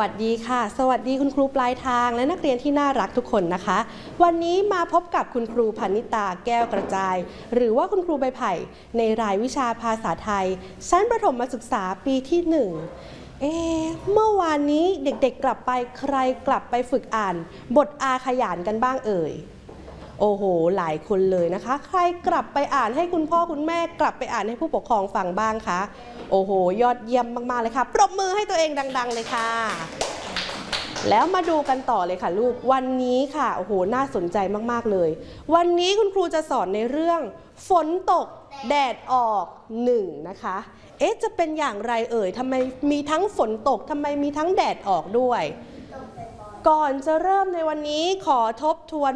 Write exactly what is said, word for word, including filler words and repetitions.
วัสดีค่ะสวัสดีคุณครูปลายทางและนักเรียนที่น่ารักทุกคนนะคะวันนี้มาพบกับคุณครูพนิตาแก้วกระจายหรือว่าคุณครูใบไผ่ในรายวิชาภาษาไทยชั้นประถมศึกษาปีที่หนึ่งเอ๊ะเมื่อวานนี้เด็กๆกลับไปใครกลับไปฝึกอ่านบทอาขยานกันบ้างเอ่ยโอ้โหหลายคนเลยนะคะใครกลับไปอ่านให้คุณพ่อคุณแม่กลับไปอ่านให้ผู้ปกครองฟังบ้างคะโอ้โหยอดเยี่ยมมากๆเลยค่ะปรบมือให้ตัวเองดังๆเลยค่ะแล้วมาดูกันต่อเลยค่ะลูกวันนี้ค่ะโอ้โหน่าสนใจมากๆเลยวันนี้คุณครูจะสอนในเรื่องฝนตกแดดออกหนึ่งนะคะเอ๊ะจะเป็นอย่างไรเอ่ยทำไมมีทั้งฝนตกทำไมมีทั้งแดดออกด้วยก่อนจะเริ่มในวันนี้ขอทบทวน